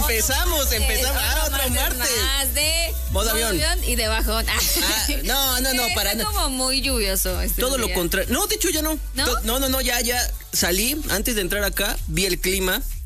Empezamos. Otro martes. Más de modo avión y de bajón. No, para nada. Como muy lluvioso. Todo día. Lo contrario. No, de hecho ya no. ¿No? No, ya salí. Antes de entrar acá, vi el clima.